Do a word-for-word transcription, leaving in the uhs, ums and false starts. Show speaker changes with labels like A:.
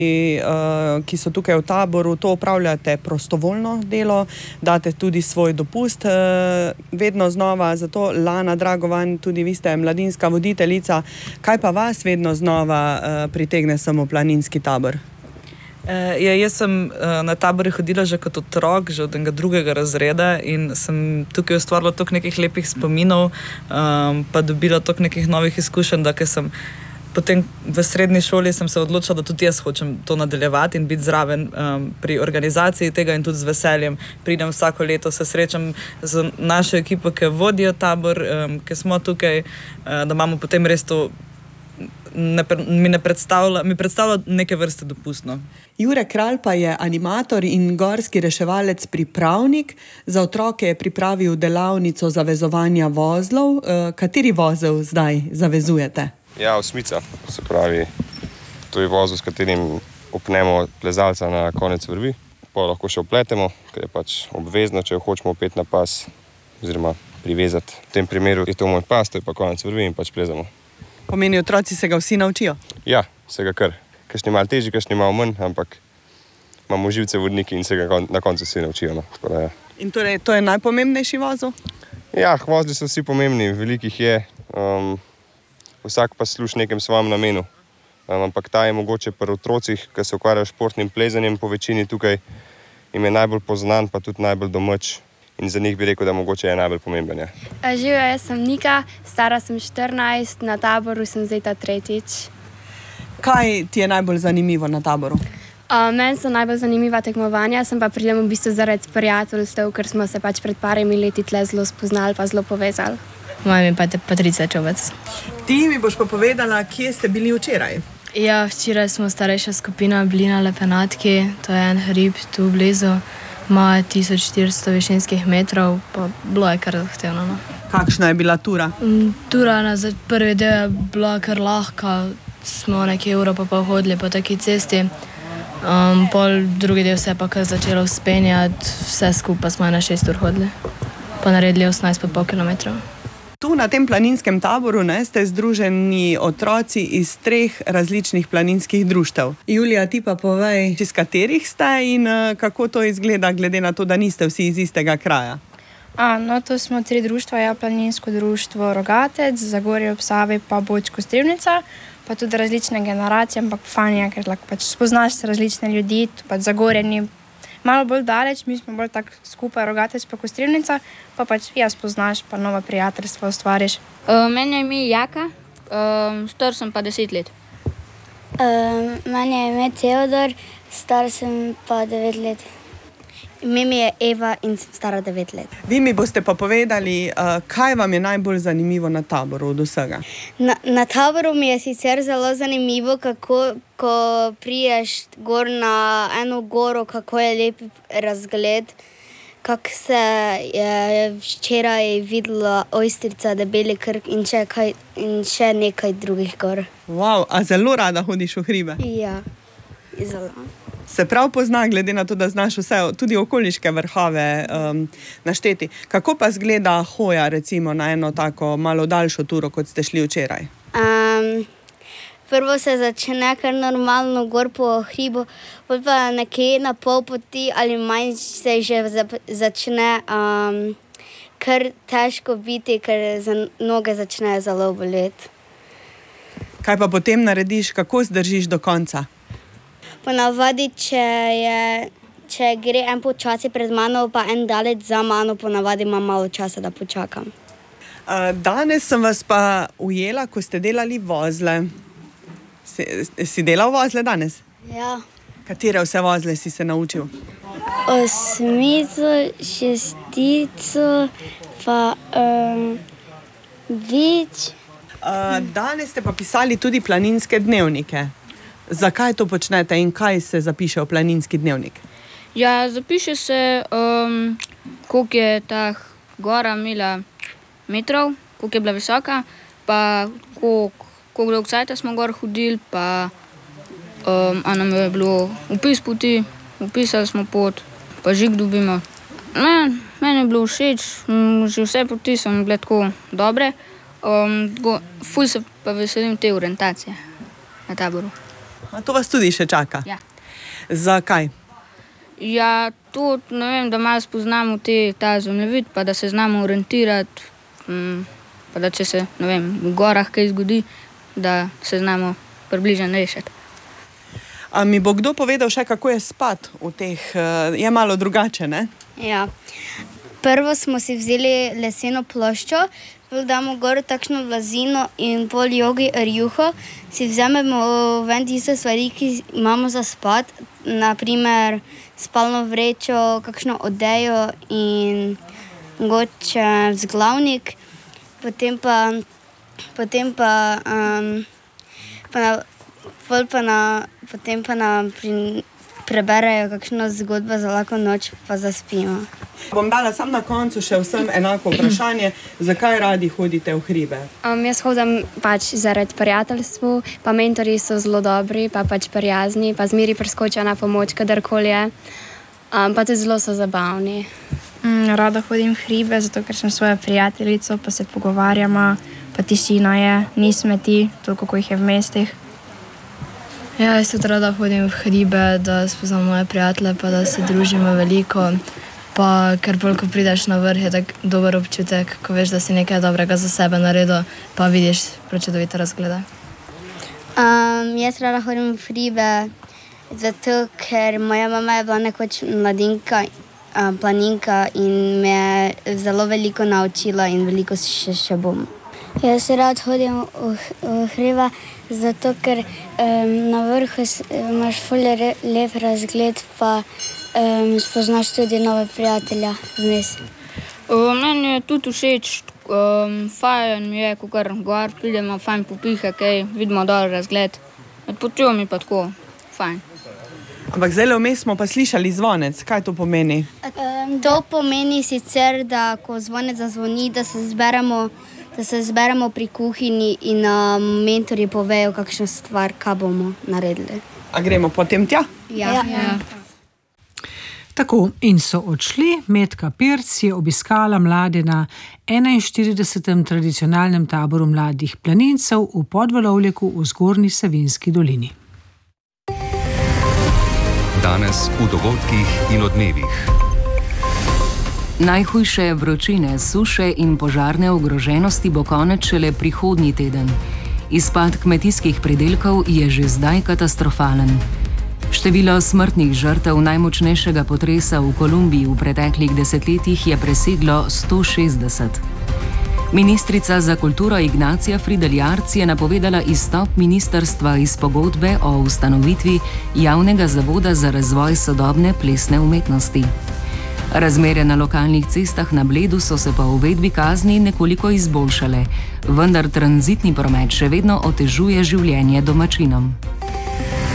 A: ki so tukaj v taboru, to opravljate prostovoljno delo, date tudi svoj dopust vedno znova, zato Lana Dragovan, tudi vi ste mladinska voditeljica. Kaj pa vas vedno znova pritegne samo planinski tabor?
B: Ja, jaz sem na tabore hodila že kot otrok, že od enega drugega razreda in sem tukaj ustvarila toliko nekih lepih spominov, pa dobila toliko nekih novih izkušenj, da ker sem potem v srednji šoli sem se odločila, da tudi jaz hočem to nadaljevati in biti zraven um, pri organizaciji tega in tudi z veseljem pridem vsako leto, se srečam z našo ekipo, ki vodijo tabor, um, ki smo tukaj, uh, da imamo potem res to, ne, mi ne predstavlja, mi predstavlja neke vrste dopustno.
A: Jure Kralj pa je animator in gorski reševalec pripravnik. Za otroke je pripravil delavnico zavezovanja vozlov. Uh, kateri vozel zdaj zavezujete?
C: Ja, osmica, se pravi, to je vozel, s katerim opnemo plezalca na konec vrvi. Pa lahko še opletemo, ker je pač obvezno, če jo hočemo opet na pas oziroma privezati. V tem primeru je to moj pas, to je pa konec vrvi in pač plezamo.
A: Pomeni, otroci se ga vsi naučijo?
C: Ja, se ga kar. Kakšni malo težji, kakšni malo manj, ampak imamo živce vodniki in se ga na koncu vsi naučijo. No. Tako da, ja.
A: In torej, to je najpomembnejši vozel?
C: Ja, vozli so vsi pomembni, velikih je. Um, Vsak pa služi nekem svojem namenu. Um, ampak ta je mogoče pri otrocih, ki se ukvarjajo s športnim plezanjem, po večini tukaj jim je najbolj poznan, pa tudi najbolj domač. In za njih bi rekel, da mogoče je najbolj pomemben. Ja.
D: Živijo, jaz sem Nika, stara sem štirinajst, na taboru sem zdaj ta tretjič.
A: Kaj ti je najbolj zanimivo na taboru?
D: Uh, meni so najbolj zanimiva tekmovanja, sem pa pridem v bistvu zaradi prijateljstev, ker smo se pač pred parimi leti tle zelo spoznali pa zelo povezali.
E: Moje ime pa je Patricia Čovec.
A: Ti mi boš pa povedala, kje ste bili včeraj?
E: Ja, včeraj smo starejša skupina bili na Lepenatki, to je en hrib tu blizu, ima tisoč štiristo višinskih metrov, pa bilo je kar zahtevno. No.
A: Kakšna je bila tura?
E: Tura na prvi del je bila kar lahka, smo nekaj uro pa pa hodili po taki cesti, um, pol drugi del se je pa kar začelo vzpenjati, vse skupaj smo na šest ur hodili, pa naredili osemnajst pa pol kilometrov.
A: Tu na tem planinskem taboru ne, ste združeni otroci iz treh različnih planinskih društev. Julija, ti pa povej, iz katerih ste in uh, kako to izgleda, glede na to, da niste vsi iz istega kraja?
F: A, no, to smo tri društva, ja, planinsko društvo Rogatec, Zagorje ob Savi pa Bočko Strivnica, pa tudi različne generacije, ampak fajn, ker lahko pač spoznaš različne ljudi, pač Zagorje ni malo bolj daleč, mi smo bolj tako skupaj, Rogatec pa Kostrivnica, pa pač jaz poznaš, pa nova prijateljstva ustvariš.
G: Uh, meni je ime Jaka, uh, star sem pa deset let.
H: Uh, meni je ime Teodor, star sem pa devet let. Ime mi je Eva in sem stara devet let.
A: Vi mi boste pa povedali, uh, kaj vam je najbolj zanimivo na taboru od vsega?
H: Na, na taboru mi je sicer zelo zanimivo, kako ko priješ gor na eno goro, kako je lep razgled, kako se je včeraj videla Ojstrica, Debeli Krk in še, kaj, in še nekaj drugih gor.
A: Wow, a zelo rada hodiš v hribe?
H: Ja, zelo.
A: Se prav pozna, glede na to, da znaš vse, tudi okoliške vrhove um, našteti. Kako pa zgleda hoja, recimo, na eno tako malo daljšo turo, kot ste šli včeraj?
H: Um, prvo se začne kar normalno gor po hribu, potem pa nekje na pol poti ali manj se že začne um, kar težko biti, ker za noge začnejo zelo boleti.
A: Kaj pa potem narediš, kako zdržiš do konca?
H: Ponavadi, če, je, če gre en počasi pred mano, pa en daleč za mano, ponavadi imam malo časa, da počakam.
A: Danes sem vas pa ujela, ko ste delali vozle. Si, si delal vozle danes?
H: Ja.
A: Katere vse vozle si se naučil?
H: Osmico, šestico, pa um, vič.
A: Danes ste pa pisali tudi planinske dnevnike. Zakaj to počnete in kaj se zapiše v planinski dnevnik?
G: Ja, zapiše se, um, koliko je ta gora imela metrov, koliko je bila visoka, pa koliko, koliko dolgo cajta smo gor hodili, pa um, a nam je bilo opis poti, opisali smo pot, pa žig dobimo. Men, meni je bilo všeč, že vse poti so bile tako dobre, um, go, ful se pa veselim te orientacije na taboru.
A: A to vas tudi še čaka?
G: Ja.
A: Zakaj?
G: Ja, tudi, ne vem, da malo spoznamo te, ta zemljevid, pa da se znamo orientirati, mm, pa da če se, ne vem, v gorah kaj zgodi, da se znamo približno rešiti.
A: A mi bo kdo povedal še, kako je spat v teh, uh, je malo drugače, ne?
H: Ja. Prvo smo si vzeli leseno ploščo, pol damo gor takšno blazino in pol jogi rjuho, si vzamemo ven tiste stvari, ki imamo za spat, naprimer spalno vrečo, kakšno odejo in mogoče vzglavnik, potem pa, potem pa, um, pa na, pol pa na, potem pa na pri, preberejo kakšno zgodbo za lahko noč, pa zaspimo.
A: Bom dala sam na koncu še vsem enako vprašanje, zakaj radi hodite v hribe?
D: Um, jaz hodim pač zaradi prijateljstva, pa mentori so zelo dobri, pa pač prijazni, pa zmeri priskočijo na pomoč, kadarkoli je. Um, pa tudi zelo so zabavni.
F: Mm, rada hodim v hribe, zato ker sem svojo prijateljico, pa se pogovarjamo, pa tišina je, ni smeti, toliko, ko jih je v mestih.
E: Ja, jaz tudi rada hodim v hribe, da spoznam moje prijatelje, pa da se družimo veliko. Pa ker bolj, ko prideš na vrh, je tak dober občutek, ko veš, da si nekaj dobrega za sebe naredil, pa vidiš prečudovite razglede.
H: Um, jaz rada hodim v hribe, zato ker moja mama je bila nekoč mladinka, um, planinka in me je zelo veliko naučila in veliko še, še bom.
I: Jaz rad hodim v, v hribe, zato ker um, na vrhu imaš ful lep razgled, pa um, spoznaš tudi nove prijatelje vmes.
G: Uh, meni je tudi všeč, um, fajn mi je, ko kar gor pridemo, fajn popiha, kaj vidimo dol razgled. Med potjo mi pa tako, fajn.
A: Ampak zdaj vmes smo pa slišali zvonec, kaj to pomeni?
H: Um, to pomeni sicer, da ko zvonec zazvoni, da se zberemo da se zberemo pri kuhinji in um, mentorji povejo kakšno stvar, kaj bomo naredili.
A: A gremo potem tja?
H: Ja. Ja. Ja.
J: Tako in so odšli. Metka Pirc je obiskala mlade na enainštiridesetem tradicionalnem taboru mladih planincev v Podvalovljeku v Zgornji Savinjski dolini.
K: Danes v dogodkih in odmevih. Najhujše vročine, suše in požarne ogroženosti bo konec šele prihodnji teden. Izpad kmetijskih pridelkov je že zdaj katastrofalen. Število smrtnih žrtev najmočnejšega potresa v Kolumbiji v preteklih desetletjih je preseglo sto šestdeset. Ministrica za kulturo Ignacija Fridl Jarc je napovedala izstop ministrstva iz pogodbe o ustanovitvi javnega zavoda za razvoj sodobne plesne umetnosti. Razmere na lokalnih cestah na Bledu so se po uvedbi kazni nekoliko izboljšale, vendar tranzitni promet še vedno otežuje življenje domačinom.